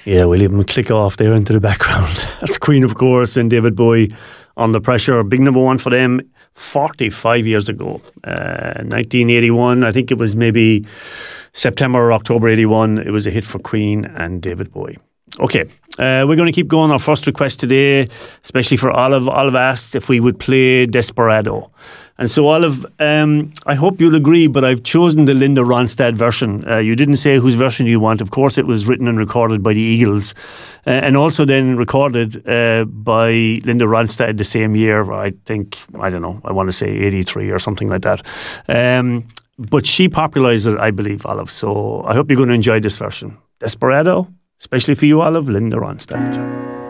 Yeah, we'll even click off there into the background. That's Queen, of course, and David Bowie, Under Pressure. Big number one for them 45 years ago. 1981, I think it was maybe September or October 81. It was a hit for Queen and David Bowie. Okay, we're going to keep going. Our first request today, especially for Olive. Olive asked if we would play Desperado. And so, Olive, I hope you'll agree, but I've chosen the Linda Ronstadt version. You didn't say whose version you want. Of course, it was written and recorded by the Eagles, and also then recorded by Linda Ronstadt the same year. I want to say 83 or something like that. But she popularised it, I believe, Olive. So I hope you're going to enjoy this version. Desperado, especially for you, Olive, Linda Ronstadt.